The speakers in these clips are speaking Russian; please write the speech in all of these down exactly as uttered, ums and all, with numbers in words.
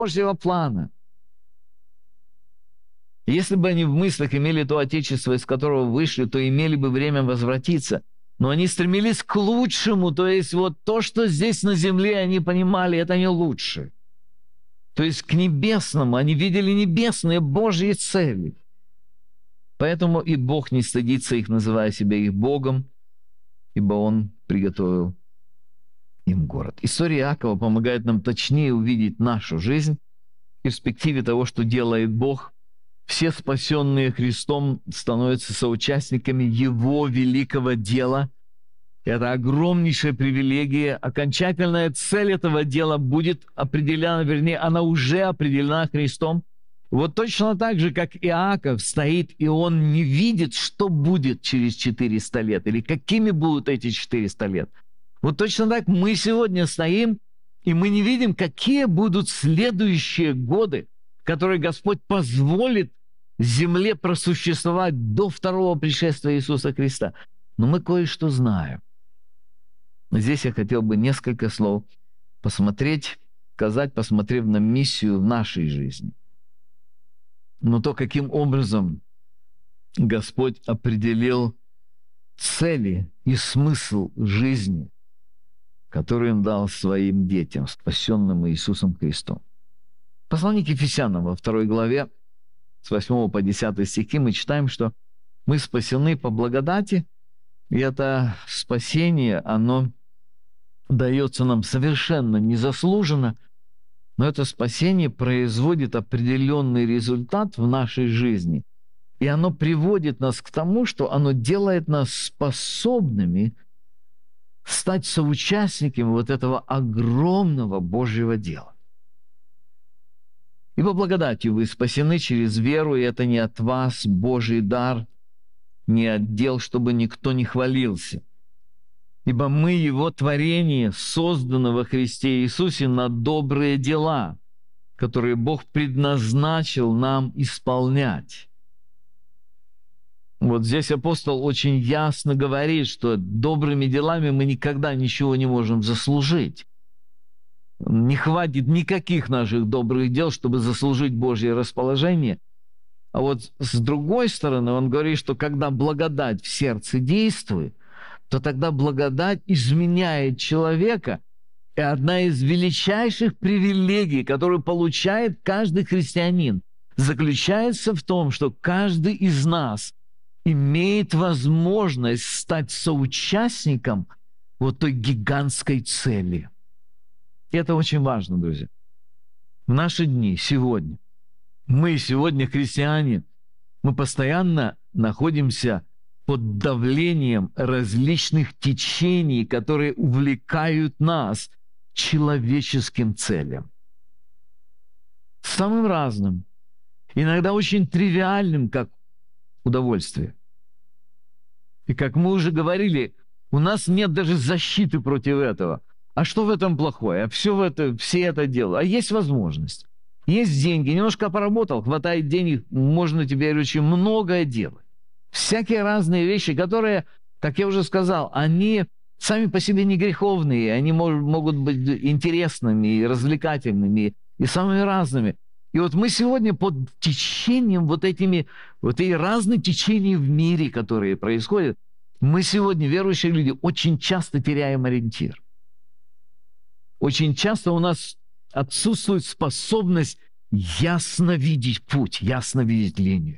Божьего плана. Если бы они в мыслях имели то Отечество, из которого вышли, то имели бы время возвратиться. Но они стремились к лучшему, то есть вот то, что здесь на земле, они понимали, это не лучше. То есть к небесному, они видели небесные Божьи цели. Поэтому и Бог не стыдится их, называя себя их Богом, ибо Он приготовил им город. История Иакова помогает нам точнее увидеть нашу жизнь в перспективе того, что делает Бог. Все спасенные Христом становятся соучастниками Его великого дела. Это огромнейшая привилегия. Окончательная цель этого дела будет определена, вернее, она уже определена Христом. Вот точно так же, как Иаков стоит, и он не видит, что будет через четыреста лет, или какими будут эти четыреста лет. Вот точно так мы сегодня стоим, и мы не видим, какие будут следующие годы, которые Господь позволит земле просуществовать до второго пришествия Иисуса Христа. Но мы кое-что знаем. Здесь я хотел бы несколько слов посмотреть, сказать, посмотрев на миссию в нашей жизни. Но то, каким образом Господь определил цели и смысл жизни, который Он дал своим детям, спасенным Иисусом Христом. Послание к Ефесянам во второй главе, с восьмого по десятый стихи, мы читаем, что мы спасены по благодати, и это спасение, оно дается нам совершенно незаслуженно, но это спасение производит определенный результат в нашей жизни, и оно приводит нас к тому, что оно делает нас способными стать соучастниками вот этого огромного Божьего дела. Ибо благодатью вы спасены через веру, и это не от вас Божий дар, не от дел, чтобы никто не хвалился. Ибо мы Его творение, создано во Христе Иисусе на добрые дела, которые Бог предназначил нам исполнять. Вот здесь апостол очень ясно говорит, что добрыми делами мы никогда ничего не можем заслужить. Не хватит никаких наших добрых дел, чтобы заслужить Божье расположение. А вот с другой стороны, он говорит, что когда благодать в сердце действует, то тогда благодать изменяет человека. И одна из величайших привилегий, которую получает каждый христианин, заключается в том, что каждый из нас имеет возможность стать соучастником вот той гигантской цели. И это очень важно, друзья. В наши дни, сегодня, мы сегодня, христиане, мы постоянно находимся под давлением различных течений, которые увлекают нас к человеческим целям. Самым разным, иногда очень тривиальным, как удовольствие. И как мы уже говорили, у нас нет даже защиты против этого. А что в этом плохое? А все, в это, все это делают. А есть возможность. Есть деньги. Немножко поработал, хватает денег, можно теперь очень многое делать. Всякие разные вещи, которые, как я уже сказал, они сами по себе не греховные, они мож, могут быть интересными и развлекательными, и самыми разными. И вот мы сегодня под течением вот этими, вот эти разные течения в мире, которые происходят, мы сегодня, верующие люди, очень часто теряем ориентир. Очень часто у нас отсутствует способность ясно видеть путь, ясно видеть линию.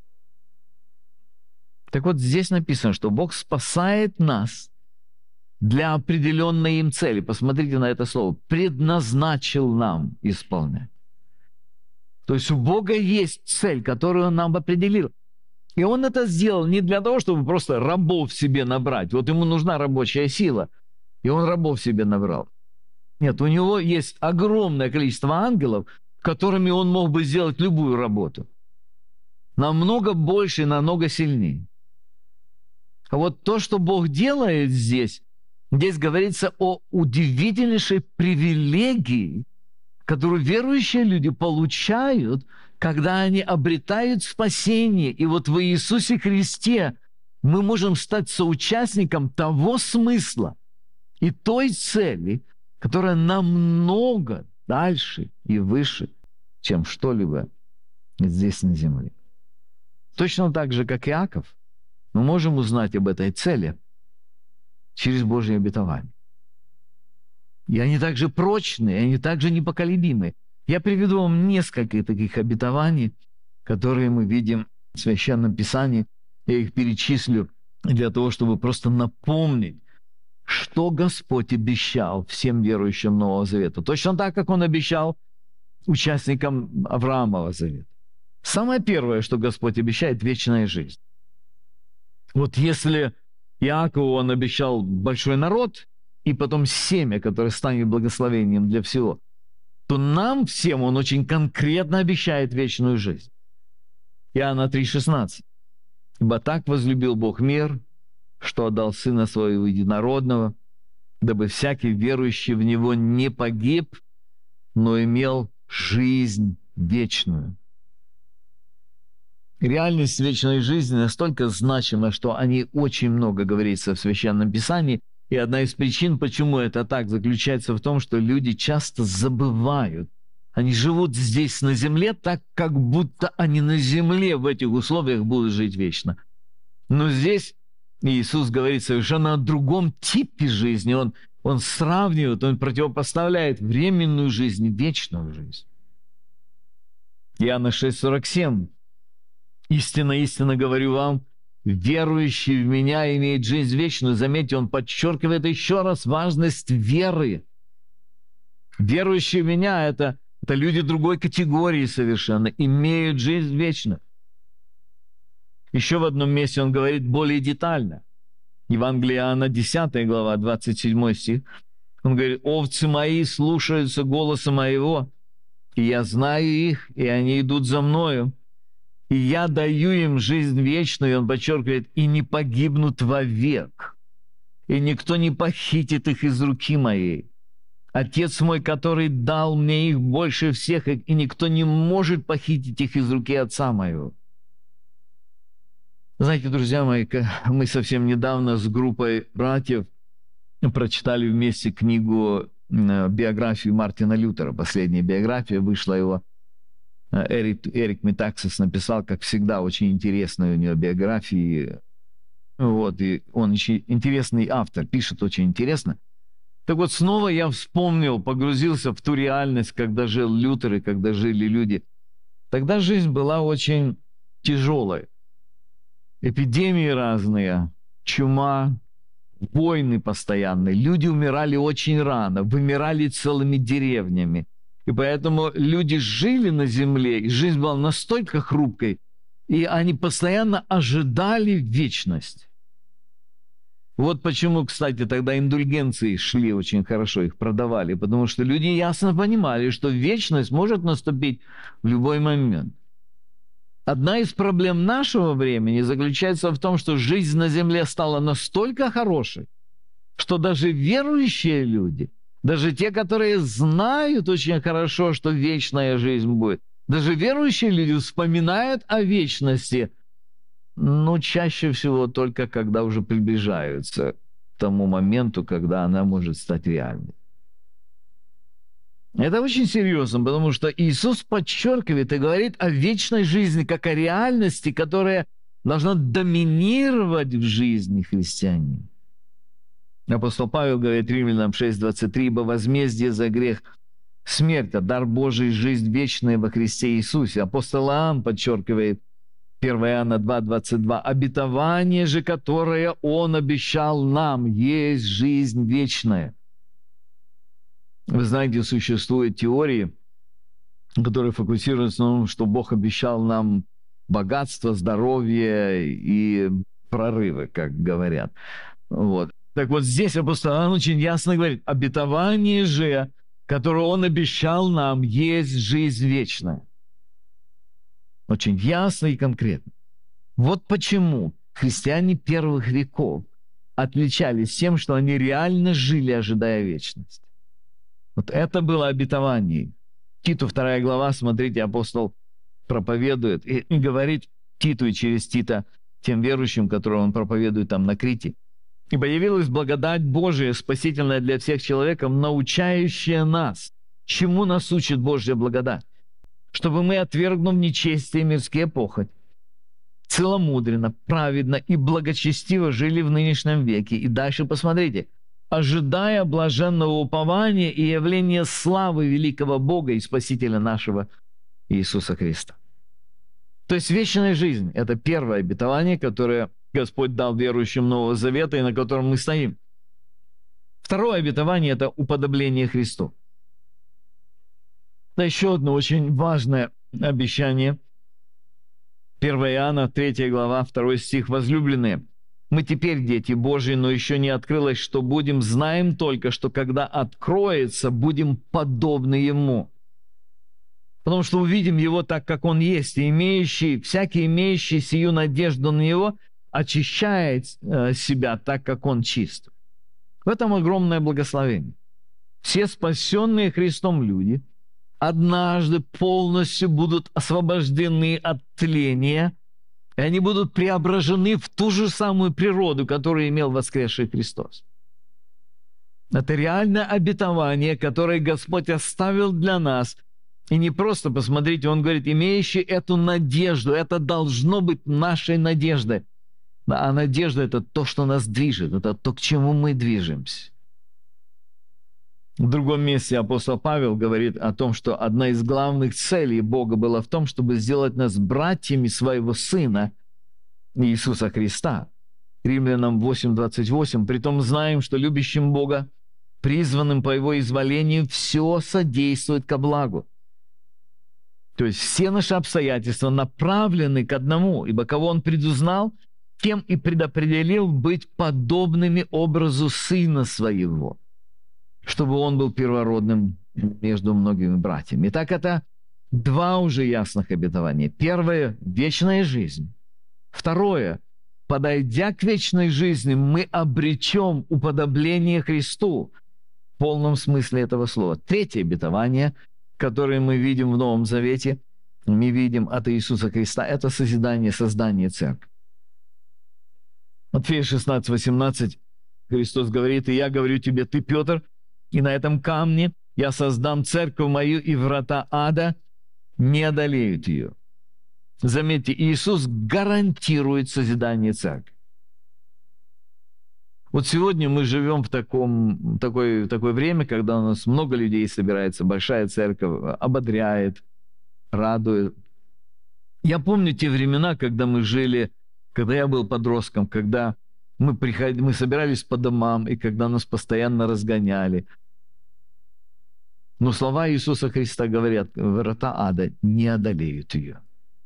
Так вот, здесь написано, что Бог спасает нас для определенной им цели. Посмотрите на это слово. «Предназначил нам исполнять». То есть у Бога есть цель, которую Он нам определил. И Он это сделал не для того, чтобы просто рабов себе набрать. Вот ему нужна рабочая сила, и Он рабов себе набрал. Нет, у Него есть огромное количество ангелов, которыми Он мог бы сделать любую работу. Намного больше и намного сильнее. А вот то, что Бог делает здесь, здесь говорится о удивительнейшей привилегии, которую верующие люди получают, когда они обретают спасение. И вот в Иисусе Христе мы можем стать соучастником того смысла и той цели, которая намного дальше и выше, чем что-либо здесь на земле. Точно так же, как Иаков, мы можем узнать об этой цели через Божье обетование. И они также прочные, они также непоколебимы. Я приведу вам несколько таких обетований, которые мы видим в Священном Писании. Я их перечислю для того, чтобы просто напомнить, что Господь обещал всем верующим Нового Завета. Точно так, как Он обещал участникам Авраамова Завета. Самое первое, что Господь обещает – вечная жизнь. Вот если Иакову Он обещал большой народ и потом семя, которое станет благословением для всего, то нам всем Он очень конкретно обещает вечную жизнь. Иоанна три шестнадцать. «Ибо так возлюбил Бог мир, что отдал Сына Своего Единородного, дабы всякий верующий в Него не погиб, но имел жизнь вечную». Реальность вечной жизни настолько значима, что о ней очень много говорится в Священном Писании, и одна из причин, почему это так, заключается в том, что люди часто забывают. Они живут здесь на земле так, как будто они на земле в этих условиях будут жить вечно. Но здесь Иисус говорит совершенно о другом типе жизни. Он, он сравнивает, Он противопоставляет временную жизнь и вечную жизнь. Иоанна шесть сорок семь. «Истинно, истинно говорю вам, верующий в Меня имеет жизнь вечную». Заметьте, Он подчеркивает еще раз важность веры. Верующие в Меня – это, это люди другой категории совершенно, имеют жизнь вечную. Еще в одном месте Он говорит более детально. Евангелие Иоанна, десятая глава, двадцать седьмой стих. Он говорит: «Овцы мои слушаются голоса моего, и я знаю их, и они идут за мною. И я даю им жизнь вечную», и Он подчеркивает, «и не погибнут вовек, и никто не похитит их из руки моей. Отец мой, который дал мне их больше всех, и никто не может похитить их из руки Отца моего». Знаете, друзья мои, мы совсем недавно с группой братьев прочитали вместе книгу, биографию Мартина Лютера. Последняя биография вышла его. Эрик, Эрик Метаксис написал, как всегда, очень интересную у него биографию. Вот, и он еще интересный автор, пишет очень интересно. Так вот, снова я вспомнил, погрузился в ту реальность, когда жил Лютер и когда жили люди. Тогда жизнь была очень тяжелой. Эпидемии разные, чума, войны постоянные. Люди умирали очень рано, вымирали целыми деревнями. И поэтому люди жили на земле, и жизнь была настолько хрупкой, и они постоянно ожидали вечность. Вот почему, кстати, тогда индульгенции шли очень хорошо, их продавали, потому что люди ясно понимали, что вечность может наступить в любой момент. Одна из проблем нашего времени заключается в том, что жизнь на земле стала настолько хорошей, что даже верующие люди, даже те, которые знают очень хорошо, что вечная жизнь будет, даже верующие люди вспоминают о вечности, но чаще всего только когда уже приближаются к тому моменту, когда она может стать реальной. Это очень серьезно, потому что Иисус подчеркивает и говорит о вечной жизни, как о реальности, которая должна доминировать в жизни христианина. Апостол Павел говорит Римлянам шесть двадцать три: «Ибо возмездие за грех – смерть, а дар Божий – жизнь вечная во Христе Иисусе». Апостол Иоанн подчеркивает первое Иоанна два двадцать два: «Обетование же, которое Он обещал нам, есть жизнь вечная». Вы знаете, существуют теории, которые фокусируются на том, что Бог обещал нам богатство, здоровье и прорывы, как говорят. Вот. Так вот здесь апостол Иоанн очень ясно говорит: обетование же, которое Он обещал нам, есть жизнь вечная. Очень ясно и конкретно. Вот почему христиане первых веков отличались тем, что они реально жили, ожидая вечность. Вот это было обетование. Титу вторая глава, смотрите, апостол проповедует и говорит Титу и через Тита тем верующим, которым он проповедует там на Крите: «Ибо явилась благодать Божия, спасительная для всех человеков, научающая нас Чему нас учит Божья благодать? Чтобы мы, отвергнув нечестие и мирские похоть, целомудренно, праведно и благочестиво жили в нынешнем веке. И дальше посмотрите. Ожидая блаженного упования и явления славы великого Бога и Спасителя нашего Иисуса Христа. То есть вечная жизнь – это первое обетование, которое Господь дал верующим Нового Завета и на котором мы стоим. Второе обетование – это уподобление Христу. Это еще одно очень важное обещание. первое Иоанна, третья глава, второй стих. «Возлюбленные, мы теперь дети Божьи, но еще не открылось, что будем, знаем только, что когда откроется, будем подобны Ему. Потому что увидим Его так, как Он есть, и имеющий, всякий имеющий сию надежду на Него очищает э, себя так, как Он чист». В этом огромное благословение. Все спасенные Христом люди однажды полностью будут освобождены от тления, и они будут преображены в ту же самую природу, которую имел воскресший Христос. Это реальное обетование, которое Господь оставил для нас. И не просто, посмотрите, Он говорит, имеющий эту надежду, это должно быть нашей надеждой. А надежда – это то, что нас движет, это то, к чему мы движемся. В другом месте апостол Павел говорит о том, что одна из главных целей Бога была в том, чтобы сделать нас братьями своего Сына Иисуса Христа. Римлянам восемь двадцать восемь. «Притом знаем, что любящим Бога, призванным по Его изволению, все содействует ко благу». То есть все наши обстоятельства направлены к одному, ибо кого Он предузнал, тем и предопределил быть подобными образу Сына Своего, чтобы Он был первородным между многими братьями. Итак, это два уже ясных обетования. Первое – вечная жизнь. Второе – подойдя к вечной жизни, мы обречем уподобление Христу в полном смысле этого слова. Третье обетование, которое мы видим в Новом Завете, мы видим от Иисуса Христа, это созидание, создание церкви. Матфея шестнадцать восемнадцать Христос говорит: «И я говорю тебе, ты, Петр, и на этом камне я создам церковь мою, и врата ада не одолеют ее». Заметьте, Иисус гарантирует созидание церкви. Вот сегодня мы живем в таком, такое, такое время, когда у нас много людей собирается, большая церковь ободряет, радует. Я помню те времена, когда мы жили, когда я был подростком, когда мы, приходили, мы собирались по домам, и когда нас постоянно разгоняли. Но слова Иисуса Христа говорят: врата ада не одолеют ее.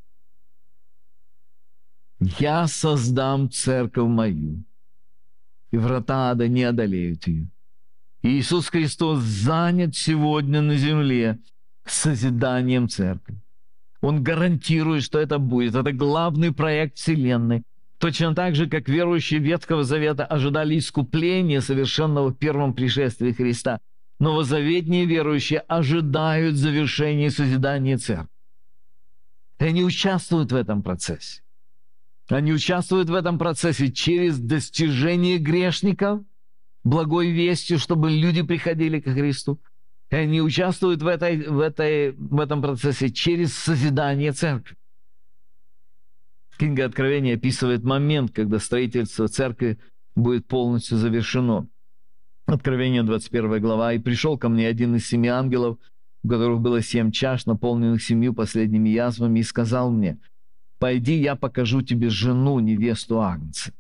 «Я создам церковь мою, и врата ада не одолеют ее». И Иисус Христос занят сегодня на земле созиданием церкви. Он гарантирует, что это будет. Это главный проект Вселенной. Точно так же, как верующие Ветхого Завета ожидали искупления, совершенного в первом пришествии Христа, новозаветные верующие ожидают завершения созидания церкви. И они участвуют в этом процессе. Они участвуют в этом процессе через достижение грешников, благой вестью, чтобы люди приходили ко Христу. И они участвуют в, этой, в, этой, в этом процессе через созидание церкви. Книга Откровения описывает момент, когда строительство церкви будет полностью завершено. Откровение, двадцать первая глава. «И пришел ко мне один из семи ангелов, у которых было семь чаш, наполненных семью последними язвами, и сказал мне: пойди, я покажу тебе жену, невесту Агнца.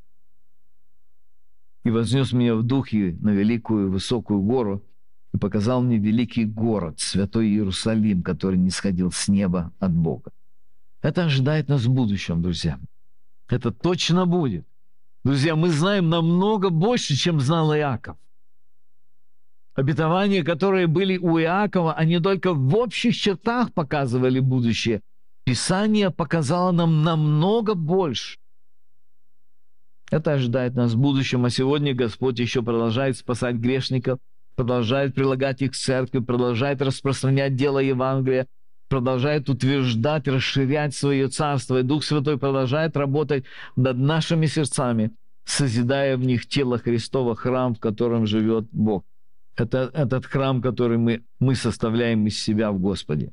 И вознес меня в духе на великую высокую гору, и показал мне великий город, святой Иерусалим, который нисходил с неба от Бога». Это ожидает нас в будущем, друзья. Это точно будет. Друзья, мы знаем намного больше, чем знал Иаков. Обетования, которые были у Иакова, они только в общих чертах показывали будущее. Писание показало нам намного больше. Это ожидает нас в будущем, а сегодня Господь еще продолжает спасать грешников, продолжает прилагать их к церкви, продолжает распространять дело Евангелия, продолжает утверждать, расширять свое царство. И Дух Святой продолжает работать над нашими сердцами, созидая в них тело Христово, храм, в котором живет Бог. Это этот храм, который мы, мы составляем из себя в Господе.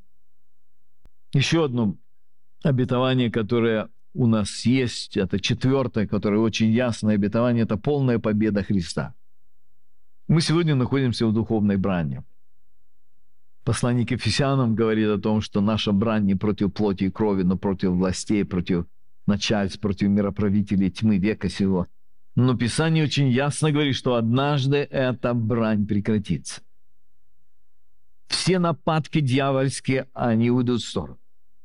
Еще одно обетование, которое у нас есть, это четвертое, которое очень ясное обетование, это полная победа Христа. Мы сегодня находимся в духовной брани. Посланник Ефесянам говорит о том, что наша брань не против плоти и крови, но против властей, против начальств, против мироправителей тьмы века сего. Но Писание очень ясно говорит, что однажды эта брань прекратится. Все нападки дьявольские, они уйдут в сторону.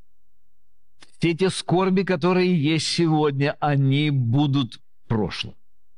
Все те скорби, которые есть сегодня, они будут в прошлом.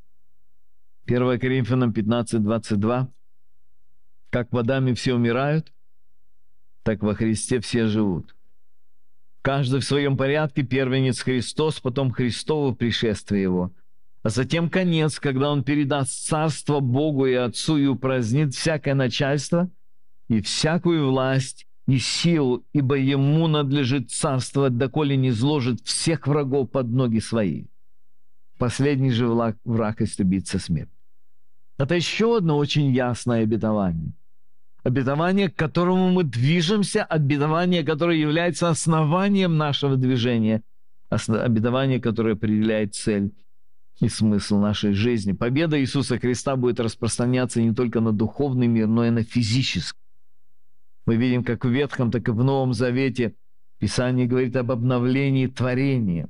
первое Коринфянам пятнадцать двадцать два. Как в Адаме все умирают, так во Христе все живут. Каждый в своем порядке, первенец Христос, потом Христово пришествие Его. А затем конец, когда Он передаст царство Богу и Отцу и упразднит всякое начальство и всякую власть и силу, ибо Ему надлежит царствовать, доколе не изложит всех врагов под ноги свои. Последний же враг, враг истребится смерть. Это еще одно очень ясное обетование. Обетование, к которому мы движемся, обетование, которое является основанием нашего движения, обетование, которое определяет цель и смысл нашей жизни. Победа Иисуса Христа будет распространяться не только на духовный мир, но и на физический. Мы видим, как в Ветхом, так и в Новом Завете Писание говорит об обновлении творения.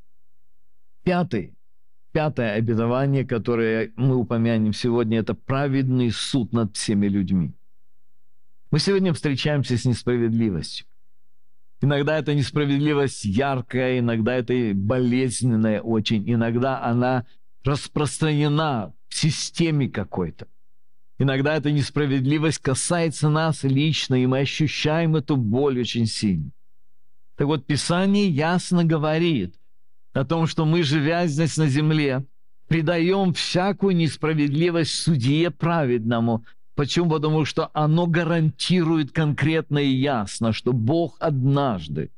Пятый, пятое обетование, которое мы упомянем сегодня, это праведный суд над всеми людьми. Мы сегодня встречаемся с несправедливостью. Иногда эта несправедливость яркая, иногда это болезненная очень, иногда она распространена в системе какой-то. Иногда эта несправедливость касается нас лично, и мы ощущаем эту боль очень сильно. Так вот, Писание ясно говорит о том, что мы, живя здесь на земле, предаем всякую несправедливость судье праведному. Почему? Потому что оно гарантирует конкретно и ясно, что Бог однажды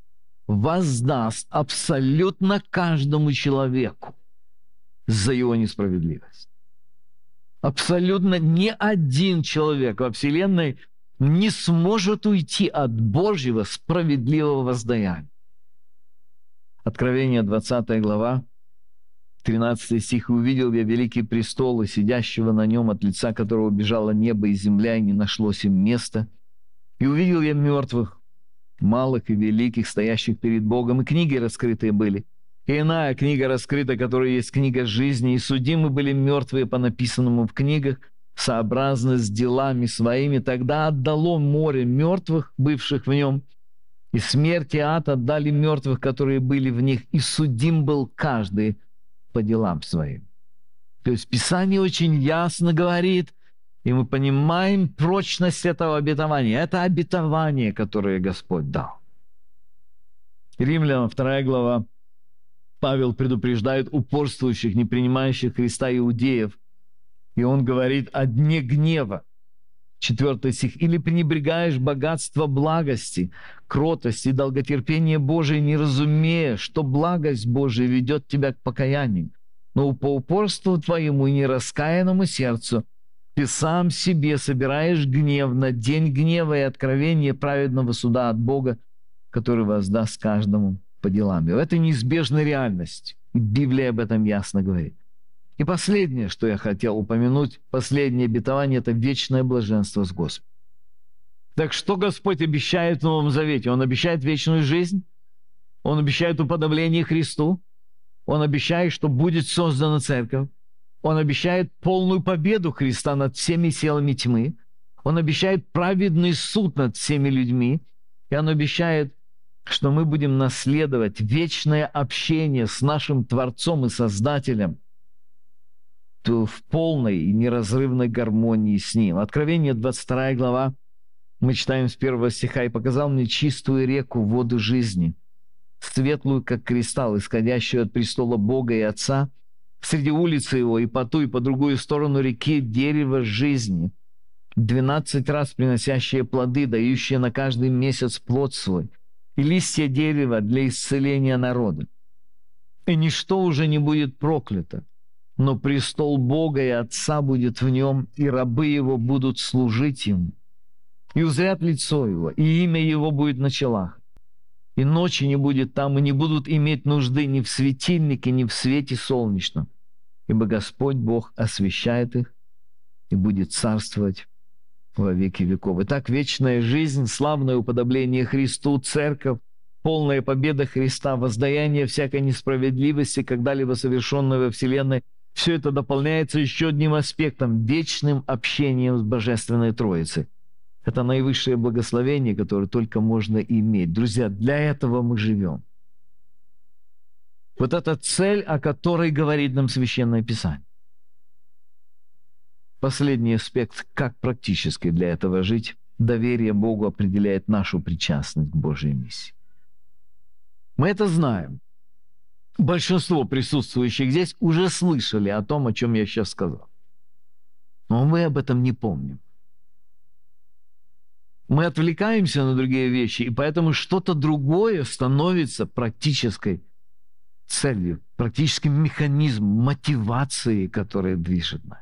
воздаст абсолютно каждому человеку за его несправедливость. Абсолютно ни один человек во Вселенной не сможет уйти от Божьего справедливого воздаяния. Откровение, двадцатая глава, тринадцатый стих. «И увидел я великий престол, и сидящего на нем, от лица которого бежало небо и земля, и не нашлось им места. И увидел я мертвых, малых и великих, стоящих перед Богом, и книги раскрытые были. И иная книга раскрыта, которая есть книга жизни, и судимы были мертвые по написанному в книгах, сообразно с делами своими. Тогда отдало море мертвых, бывших в нем, и смерть и ад отдали мертвых, которые были в них, и судим был каждый по делам своим». То есть Писание очень ясно говорит, и мы понимаем прочность этого обетования. Это обетование, которое Господь дал. Римлянам, вторая глава, Павел предупреждает упорствующих, не принимающих Христа иудеев, и он говорит о дне гнева. Четвертый стих. «Или пренебрегаешь богатство благости, кротости и долготерпения Божие, не разумея, что благость Божия ведет тебя к покаянию. Но по упорству твоему и нераскаянному сердцу ты сам себе собираешь гнев на день гнева и откровения праведного суда от Бога, который воздаст каждому по делам». И это неизбежная реальность. И Библия об этом ясно говорит. И последнее, что я хотел упомянуть, последнее обетование – это вечное блаженство с Господом. Так что Господь обещает в Новом Завете? Он обещает вечную жизнь, Он обещает уподобление Христу, Он обещает, что будет создана церковь, Он обещает полную победу Христа над всеми силами тьмы, Он обещает праведный суд над всеми людьми, и Он обещает, что мы будем наследовать вечное общение с нашим Творцом и Создателем в полной и неразрывной гармонии с Ним. Откровение, двадцать вторая глава, мы читаем с первого стиха. «И показал мне чистую реку, воду жизни, светлую, как кристалл, исходящую от престола Бога и Отца, среди улицы Его, и по ту, и по другую сторону реки дерево жизни, двенадцать раз приносящее плоды, дающее на каждый месяц плод свой, и листья дерева для исцеления народа. И ничто уже не будет проклято, но престол Бога и Отца будет в нем, и рабы Его будут служить Ему. И узрят лицо Его, и имя Его будет на челах. И ночи не будет там, и не будут иметь нужды ни в светильнике, ни в свете солнечном, ибо Господь Бог освящает их и будет царствовать во веки веков. Итак, вечная жизнь, славное уподобление Христу, церковь, полная победа Христа, воздаяние всякой несправедливости, когда-либо совершенной во Вселенной, все это дополняется еще одним аспектом – вечным общением с Божественной Троицей. Это наивысшее благословение, которое только можно иметь. Друзья, для этого мы живем. Вот эта цель, о которой говорит нам Священное Писание. Последний аспект, как практически для этого жить, доверие Богу определяет нашу причастность к Божьей миссии. Мы это знаем. Большинство присутствующих здесь уже слышали о том, о чем я сейчас сказал. Но мы об этом не помним. Мы отвлекаемся на другие вещи, и поэтому что-то другое становится практической целью, практическим механизмом, мотивацией, которая движет нами.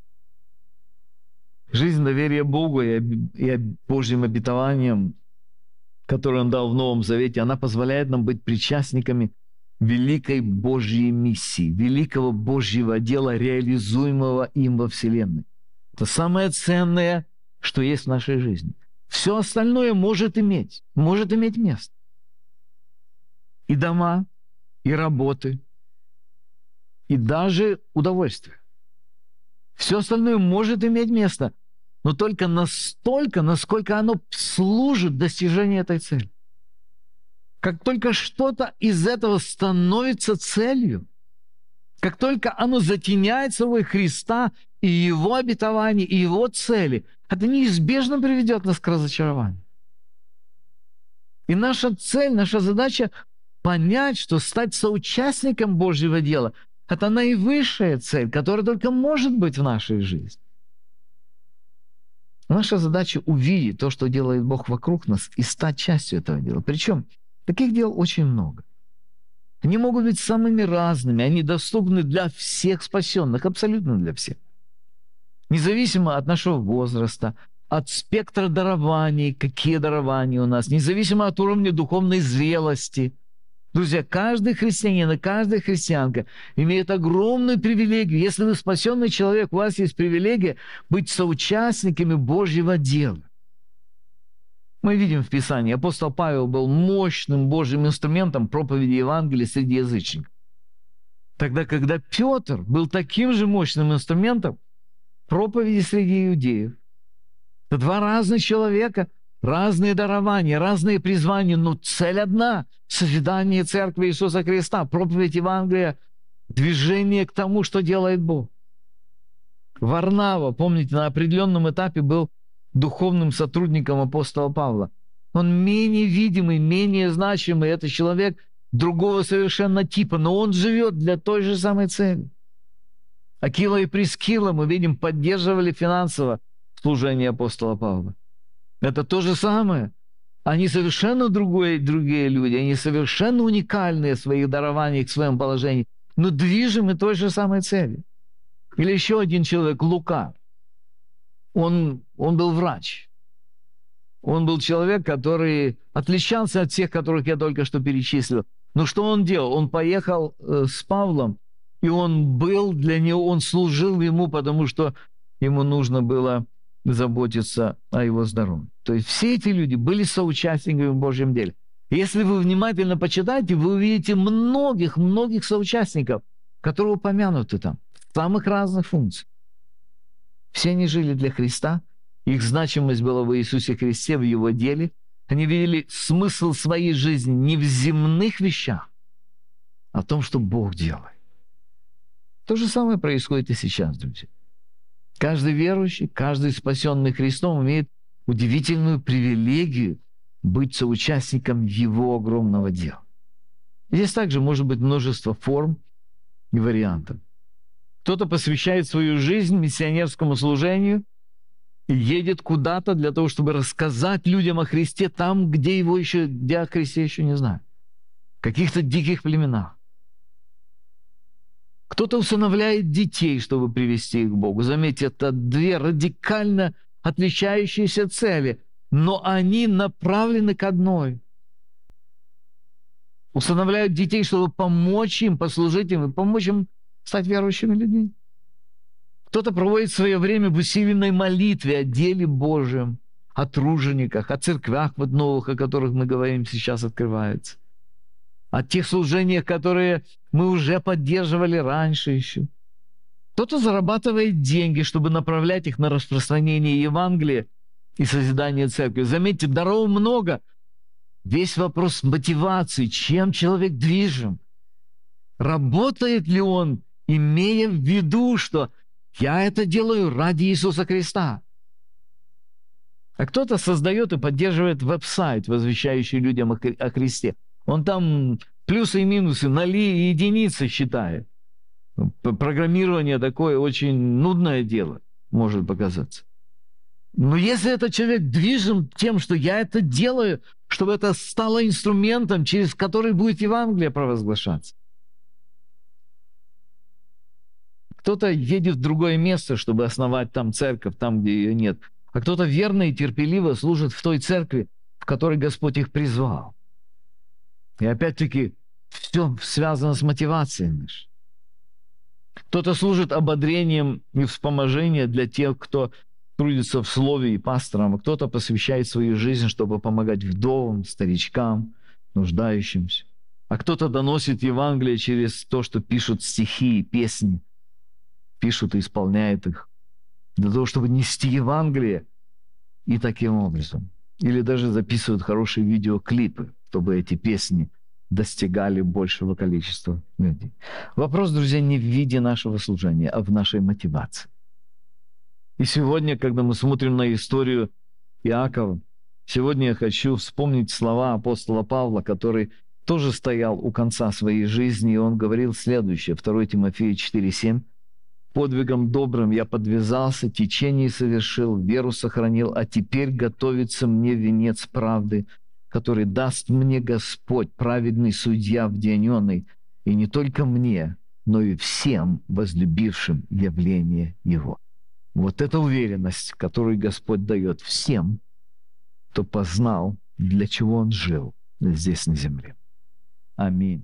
Жизнь доверия Богу и, и Божьим обетованиям, которые Он дал в Новом Завете, она позволяет нам быть причастниками великой Божьей миссии, великого Божьего дела, реализуемого им во Вселенной. Это самое ценное, что есть в нашей жизни. Все остальное может иметь, может иметь место. И дома, и работы, и даже удовольствие. Все остальное может иметь место, но только настолько, насколько оно служит достижению этой цели. Как только что-то из этого становится целью, как только оно затеняет собой Христа и Его обетования, и Его цели, это неизбежно приведет нас к разочарованию. И наша цель, наша задача понять, что стать соучастником Божьего дела – это наивысшая цель, которая только может быть в нашей жизни. Наша задача увидеть то, что делает Бог вокруг нас, и стать частью этого дела. Причем таких дел очень много. Они могут быть самыми разными, они доступны для всех спасенных, абсолютно для всех. Независимо от нашего возраста, от спектра дарований, какие дарования у нас, независимо от уровня духовной зрелости. Друзья, каждый христианин и каждая христианка имеет огромную привилегию. Если вы спасенный человек, у вас есть привилегия быть соучастниками Божьего дела. Мы видим в Писании, апостол Павел был мощным Божьим инструментом проповеди Евангелия среди язычников. Тогда, когда Петр был таким же мощным инструментом проповеди среди иудеев. Это два разных человека, разные дарования, разные призвания, но цель одна – созидание Церкви Иисуса Христа, проповедь Евангелия, движение к тому, что делает Бог. Варнава, помните, на определенном этапе был духовным сотрудником апостола Павла. Он менее видимый, менее значимый, это человек другого совершенно типа, но он живет для той же самой цели. Акила и Прискила, мы видим, поддерживали финансово служение апостола Павла. Это то же самое. Они совершенно другие, другие люди, они совершенно уникальные в своих дарованиях, в своем положении, но движимы той же самой целью. Или еще один человек, Лука. Он, он был врач. Он был человек, который отличался от всех, которых я только что перечислил. Но что он делал? Он поехал э, с Павлом, и он был для него, он служил ему, потому что ему нужно было заботиться о его здоровье. То есть все эти люди были соучастниками в Божьем деле. Если вы внимательно почитаете, вы увидите многих-многих соучастников, которые упомянуты там, в самых разных функциях. Все они жили для Христа, их значимость была в Иисусе Христе, в Его деле. Они видели смысл своей жизни не в земных вещах, а в том, что Бог делает. То же самое происходит и сейчас, друзья. Каждый верующий, каждый спасенный Христом имеет удивительную привилегию быть соучастником Его огромного дела. Здесь также может быть множество форм и вариантов. Кто-то посвящает свою жизнь миссионерскому служению и едет куда-то для того, чтобы рассказать людям о Христе там, где его еще, где о Христе еще не знают. В каких-то диких племенах. Кто-то усыновляет детей, чтобы привести их к Богу. Заметьте, это две радикально отличающиеся цели, но они направлены к одной. Усыновляют детей, чтобы помочь им, послужить им и помочь им стать верующими людьми. Кто-то проводит свое время в усиленной молитве о деле Божьем, о тружениках, о церквях вот новых, о которых мы говорим, сейчас открываются, о тех служениях, которые мы уже поддерживали раньше еще. Кто-то зарабатывает деньги, чтобы направлять их на распространение Евангелия и созидание церкви. Заметьте, даров много. Весь вопрос мотивации, чем человек движим. Работает ли он, имея в виду, что я это делаю ради Иисуса Христа? А кто-то создает и поддерживает веб-сайт, возвещающий людям о Христе. Он там плюсы и минусы, ноли и единицы считает. Программирование такое очень нудное дело, может показаться. Но если этот человек движим тем, что я это делаю, чтобы это стало инструментом, через который будет Евангелие провозглашаться. Кто-то едет в другое место, чтобы основать там церковь, там, где ее нет. А кто-то верно и терпеливо служит в той церкви, в которой Господь их призвал. И опять-таки, все связано с мотивацией нашей. Кто-то служит ободрением и вспоможением для тех, кто трудится в слове и пасторам, а кто-то посвящает свою жизнь, чтобы помогать вдовам, старичкам, нуждающимся. А кто-то доносит Евангелие через то, что пишут стихи и песни, пишут и исполняют их, для того, чтобы нести Евангелие и таким образом. Или даже записывают хорошие видеоклипы, чтобы эти песни достигали большего количества людей. Вопрос, друзья, не в виде нашего служения, а в нашей мотивации. И сегодня, когда мы смотрим на историю Иакова, сегодня я хочу вспомнить слова апостола Павла, который тоже стоял у конца своей жизни, и он говорил следующее, второе Тимофея четыре семь. «Подвигом добрым я подвязался, течение совершил, веру сохранил, а теперь готовится мне венец правды, который даст мне Господь, праведный судья вдененный, и не только мне, но и всем возлюбившим явление Его». Вот эта уверенность, которую Господь дает всем, кто познал, для чего Он жил здесь на земле. Аминь.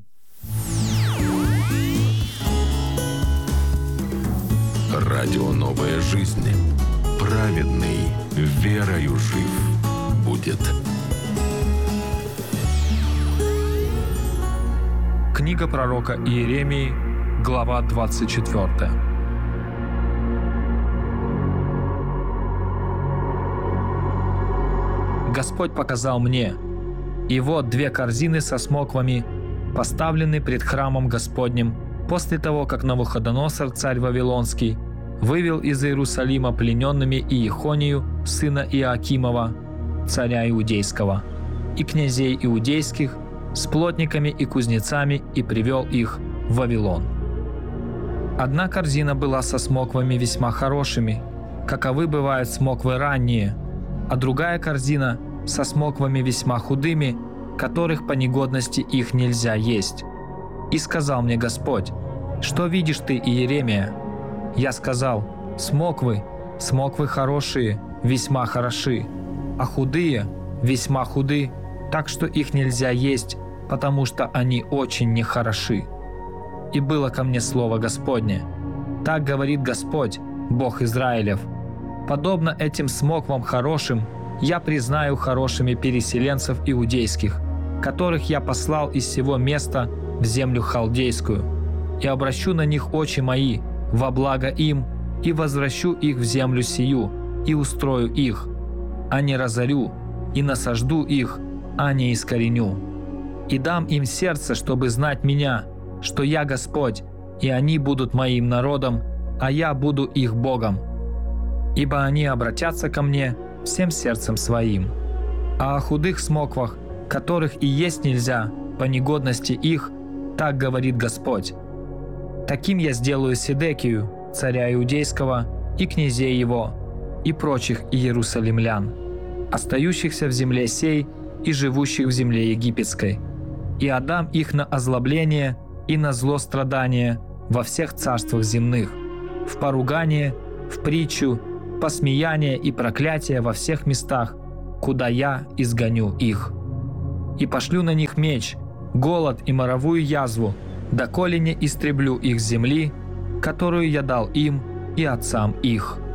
Радио «Новая жизнь». Праведный верою жив будет. Книга пророка Иеремии, глава двадцать четыре. Господь показал мне, и вот две корзины со смоквами поставлены пред храмом Господним после того, как Навуходоносор, царь Вавилонский, вывел из Иерусалима плененными Иехонию, сына Иоакимова, царя Иудейского, и князей иудейских с плотниками и кузнецами, и привел их в Вавилон. Одна корзина была со смоквами весьма хорошими, каковы бывают смоквы ранние, а другая корзина со смоквами весьма худыми, которых по негодности их нельзя есть. И сказал мне Господь: «Что видишь ты, Иеремия?» Я сказал: «Смоквы, смоквы хорошие, весьма хороши, а худые, весьма худы, так что их нельзя есть, потому что они очень нехороши». И было ко мне слово Господне: «Так говорит Господь, Бог Израилев: подобно этим смоквам хорошим, я признаю хорошими переселенцев иудейских, которых я послал из сего места в землю халдейскую, и обращу на них очи мои во благо им, и возвращу их в землю сию, и устрою их, а не разорю, и насажду их, а не искореню. И дам им сердце, чтобы знать меня, что я Господь, и они будут моим народом, а я буду их Богом. Ибо они обратятся ко мне всем сердцем своим. А о худых смоквах, которых и есть нельзя, по негодности их, так говорит Господь: таким я сделаю Седекию, царя Иудейского, и князей его, и прочих иерусалимлян, остающихся в земле сей и живущих в земле египетской, и отдам их на озлобление и на зло страдания, во всех царствах земных, в поругание, в притчу, посмеяние и проклятие во всех местах, куда я изгоню их. И пошлю на них меч, голод и моровую язву, доколе не истреблю их с земли, которую я дал им и отцам их».